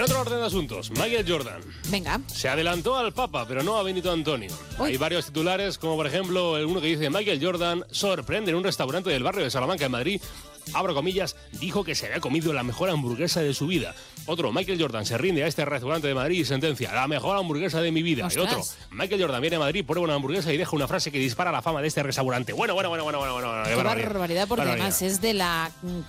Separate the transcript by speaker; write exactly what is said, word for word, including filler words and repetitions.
Speaker 1: otro orden de asuntos, Michael Jordan.
Speaker 2: Venga.
Speaker 1: Se adelantó al Papa, pero no a Benito Antonio.
Speaker 2: Uy.
Speaker 1: Hay varios titulares, como por ejemplo el uno que dice: Michael Jordan sorprende en un restaurante del barrio de Salamanca, en Madrid. Abro comillas, dijo que se había comido la mejor hamburguesa de su vida. Otro, Michael Jordan se rinde a este restaurante de Madrid y sentencia: la mejor hamburguesa de mi vida.
Speaker 2: ¡Ostras!
Speaker 1: Y otro, Michael Jordan viene a Madrid, prueba una hamburguesa y deja una frase que dispara la fama de este restaurante. Bueno, bueno, bueno, bueno, bueno, bueno.
Speaker 2: Qué barbaridad, porque
Speaker 1: barbaridad.
Speaker 2: además es de la